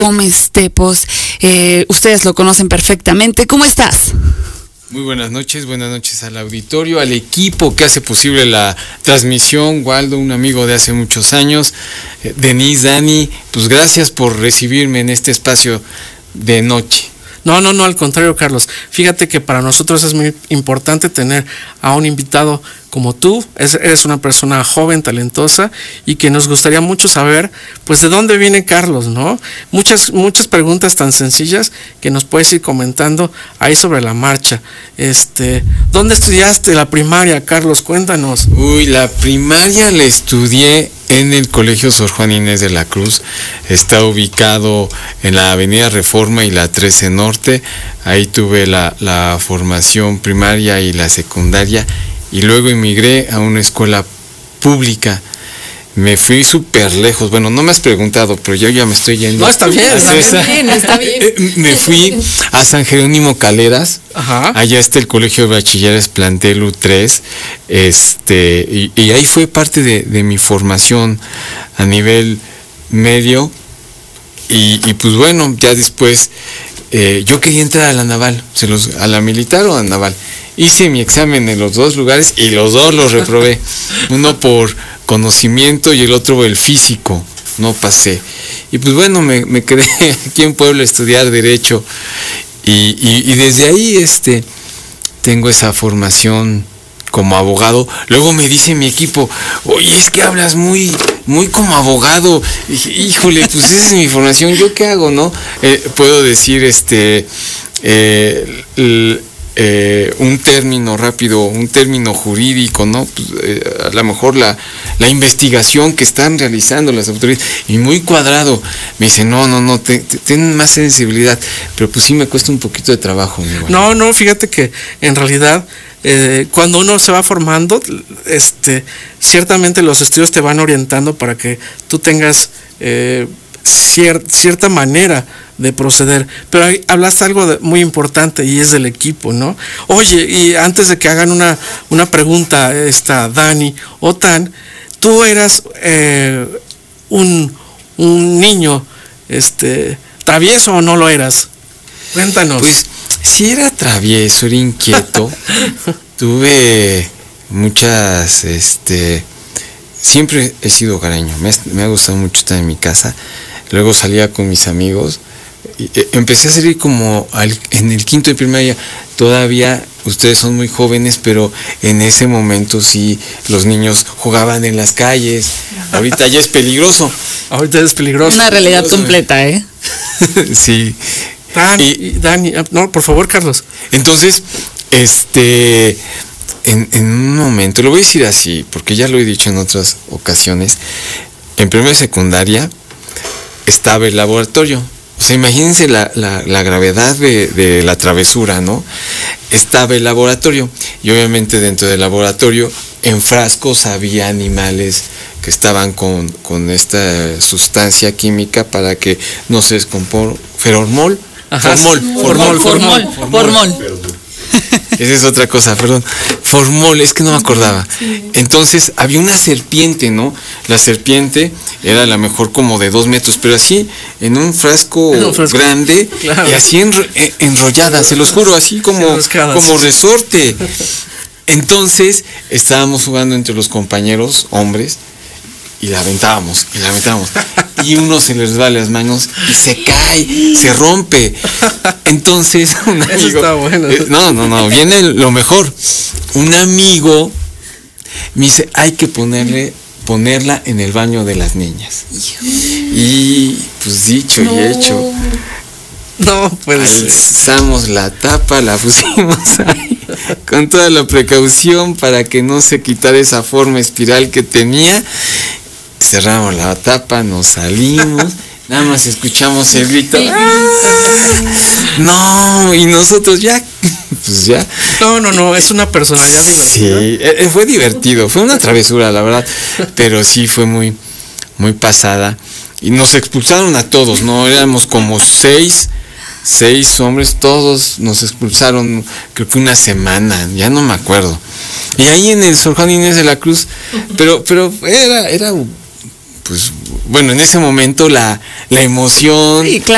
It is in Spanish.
Gómez Tepos, ustedes lo conocen perfectamente. ¿Cómo estás? Muy buenas noches al auditorio, al equipo que hace posible la transmisión, Waldo, un amigo de hace muchos años, Denise, Dani, pues gracias por recibirme en este espacio de noche. No, al contrario, Carlos. Fíjate que para nosotros es muy importante tener a un invitado como tú. Eres una persona joven, talentosa, y que nos gustaría mucho saber, pues, de dónde viene Carlos, ¿no? Muchas preguntas tan sencillas que nos puedes ir comentando ahí sobre la marcha. ¿Dónde estudiaste la primaria, Carlos? Cuéntanos. Uy, la primaria la estudié en el Colegio Sor Juana Inés de la Cruz. Está ubicado en la Avenida Reforma y la 13 Norte. Ahí tuve la formación primaria y la secundaria, y luego emigré a una escuela pública. Me fui súper lejos. Bueno, no me has preguntado, pero yo ya me estoy yendo. No, está bien. Me fui a San Jerónimo Caleras. Ajá. Allá está el Colegio de Bachilleres Plantel U3. Y ahí fue parte de mi formación a nivel medio. Y pues bueno, ya después yo quería entrar a la naval, a la militar o a la naval. Hice mi examen en los dos lugares y los dos los reprobé. Uno por conocimiento y el otro por el físico. No pasé. Y pues bueno, me quedé aquí en Puebla a estudiar Derecho. Y desde ahí tengo esa formación como abogado. Luego me dice mi equipo, oye, es que hablas muy como abogado. Y dije, híjole, pues esa es mi formación, ¿yo qué hago, no? Puedo decir un término rápido, un término jurídico, ¿no? Pues, a lo mejor la investigación que están realizando las autoridades, y muy cuadrado. Me dice, no, ten más sensibilidad, pero pues sí me cuesta un poquito de trabajo. No, fíjate que en realidad cuando uno se va formando, ciertamente los estudios te van orientando para que tú tengas cierta manera de proceder, pero ahí hablaste algo muy importante, y es del equipo, ¿no? Oye, y antes de que hagan una pregunta, Dani o Tan, tú eras un niño travieso, ¿o no lo eras? Cuéntanos. Pues sí, era travieso, era inquieto. Tuve muchas, siempre he sido hogareño, me ha gustado mucho estar en mi casa. Luego salía con mis amigos. Empecé a salir como en el quinto de primaria. Todavía ustedes son muy jóvenes, pero en ese momento sí, los niños jugaban en las calles. Ahorita ya es peligroso. Ahorita es peligroso. Una realidad completa, ¿eh? Sí. Dani, no, por favor, Carlos. Entonces, en un momento, lo voy a decir así, porque ya lo he dicho en otras ocasiones. En primera y secundaria estaba el laboratorio. O sea, imagínense la gravedad de la travesura, ¿no? Estaba el laboratorio, y obviamente dentro del laboratorio, en frascos había animales que estaban con esta sustancia química para que no se descomponga. Formol. Esa es otra cosa, perdón. Formol, es que no me acordaba. Entonces había una serpiente, ¿no? La serpiente era a lo mejor como de 2 metros, pero así en un frasco grande, claro. Y así enrollada, se los juro, así como resorte. Entonces estábamos jugando entre los compañeros hombres y la aventábamos. Y uno se les va las manos y se cae, se rompe. Entonces un amigo, eso está bueno. No, viene lo mejor. Un amigo me dice, hay que ponerla en el baño de las niñas. Y pues dicho y hecho. No, pues alzamos la tapa, la pusimos ahí con toda la precaución para que no se quitara esa forma espiral que tenía. Cerramos la tapa, nos salimos, nada más escuchamos el grito. No, y nosotros ya, pues ya. No, es una personalidad divertida. Sí, fue divertido, fue una travesura, la verdad, pero sí fue muy, muy pasada. Y nos expulsaron a todos, ¿no? Éramos como 6 hombres, todos nos expulsaron, creo que una semana, ya no me acuerdo. Y ahí en el Sor Juana Inés de la Cruz, pero era pues bueno, en ese momento la emoción, sí, claro.